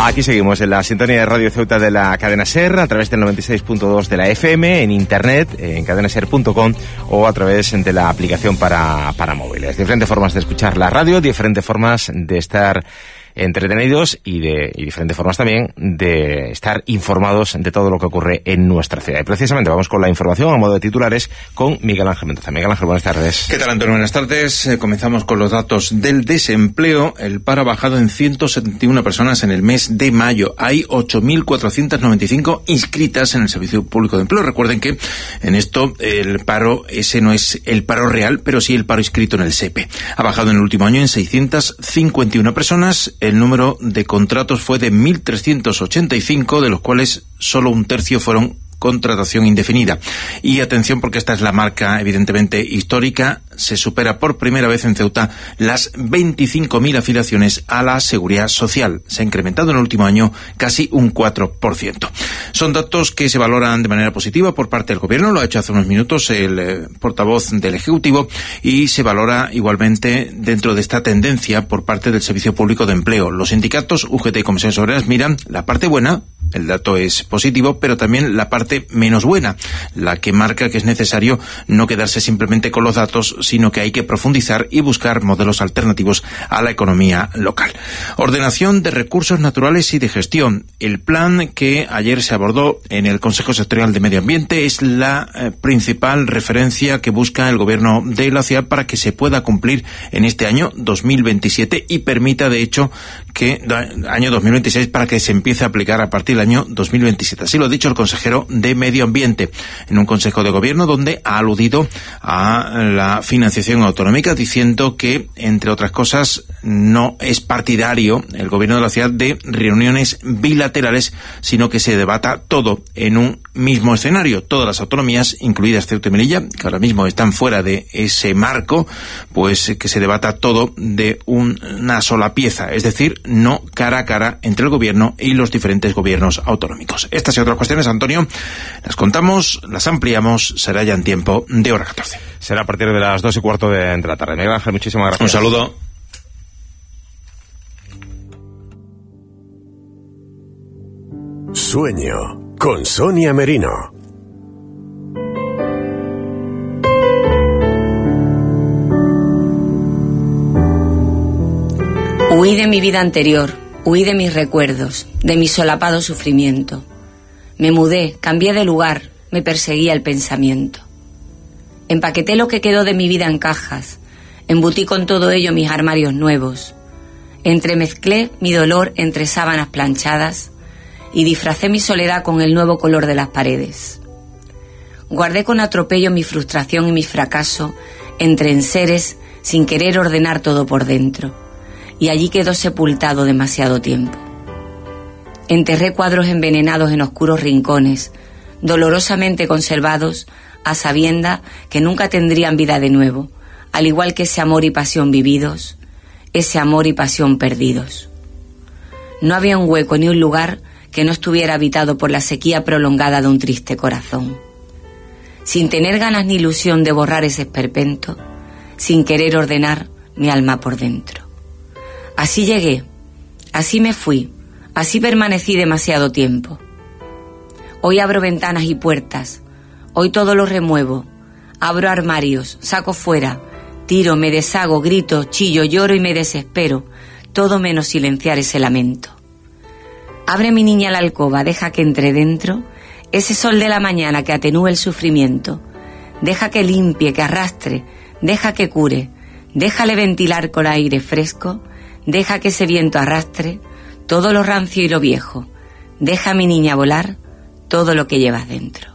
Aquí seguimos en la sintonía de Radio Ceuta de la cadena SER, a través del 96.2 de la FM, en internet, en cadenaser.com o a través de la aplicación para móviles. Diferentes formas de escuchar la radio, diferentes formas de estar entretenidos y diferentes formas también de estar informados de todo lo que ocurre en nuestra ciudad. Y precisamente vamos con la información a modo de titulares con Miguel Ángel Mendoza. Miguel Ángel, buenas tardes. ¿Qué tal, Antonio? Buenas tardes. Comenzamos con los datos del desempleo. El paro ha bajado en 171 personas en el mes de mayo. Hay 8.495 inscritas en el Servicio Público de Empleo. Recuerden que en esto el paro, ese no es el paro real, pero sí el paro inscrito en el SEPE. Ha bajado en el último año en 651 personas. El número de contratos fue de 1.385, de los cuales solo un tercio fueron contratación indefinida. Y atención, porque esta es la marca evidentemente histórica. Se supera por primera vez en Ceuta las 25.000 afiliaciones a la Seguridad Social. Se ha incrementado en el último año casi un 4%. Son datos que se valoran de manera positiva por parte del Gobierno, lo ha hecho hace unos minutos el portavoz del Ejecutivo, y se valora igualmente dentro de esta tendencia por parte del Servicio Público de Empleo. Los sindicatos, UGT y Comisiones Obreras, miran la parte buena, el dato es positivo, pero también la parte menos buena, la que marca que es necesario no quedarse simplemente con los datos, sino que hay que profundizar y buscar modelos alternativos a la economía local. Ordenación de recursos naturales y de gestión. El plan que ayer se abordó en el Consejo Sectorial de Medio Ambiente es la principal referencia que busca el Gobierno de la ciudad para que se pueda cumplir en este año 2027 y permita, de hecho, que año 2026 para que se empiece a aplicar a partir del año 2027. Así lo ha dicho el consejero de Medio Ambiente en un Consejo de Gobierno donde ha aludido a la financiación autonómica, diciendo que, entre otras cosas, no es partidario el Gobierno de la ciudad de reuniones bilaterales, sino que se debata todo en un mismo escenario. Todas las autonomías, incluidas Ceuta y Melilla, que ahora mismo están fuera de ese marco, pues que se debata todo de una sola pieza, es decir, no cara a cara entre el Gobierno y los diferentes gobiernos autonómicos. Estas y otras cuestiones, Antonio, las contamos, las ampliamos, será ya en tiempo de hora 14. Será a partir de las 2:15 de la tarde. Miguel Ángel, muchísimas gracias. Un saludo. Sueño con Sonia Merino. Huí de mi vida anterior, huí de mis recuerdos, de mi solapado sufrimiento. Me mudé, cambié de lugar, me perseguía el pensamiento. Empaqueté lo que quedó de mi vida en cajas, embutí con todo ello mis armarios nuevos. Entremezclé mi dolor entre sábanas planchadas y disfracé mi soledad con el nuevo color de las paredes. Guardé con atropello mi frustración y mi fracaso entre enseres sin querer ordenar todo por dentro, y allí quedó sepultado demasiado tiempo. Enterré cuadros envenenados en oscuros rincones, dolorosamente conservados a sabienda que nunca tendrían vida de nuevo, al igual que ese amor y pasión vividos, ese amor y pasión perdidos. No había un hueco ni un lugar que no estuviera habitado por la sequía prolongada de un triste corazón. Sin tener ganas ni ilusión de borrar ese esperpento, sin querer ordenar mi alma por dentro. Así llegué, así me fui, así permanecí demasiado tiempo. Hoy abro ventanas y puertas, hoy todo lo remuevo, abro armarios, saco fuera, tiro, me deshago, grito, chillo, lloro y me desespero, todo menos silenciar ese lamento. Abre mi niña la alcoba, deja que entre dentro ese sol de la mañana que atenúe el sufrimiento, deja que limpie, que arrastre, deja que cure, déjale ventilar con aire fresco, deja que ese viento arrastre todo lo rancio y lo viejo, deja a mi niña volar todo lo que llevas dentro.